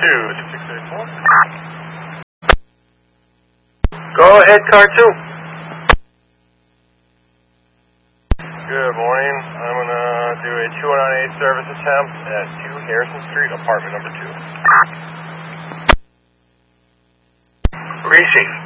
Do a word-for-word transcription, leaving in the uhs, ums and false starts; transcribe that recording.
two, six eight four. Go ahead, car two. Good morning. I'm going to do a two one nine eight service attempt at two Harrison Street, apartment number two. Receive.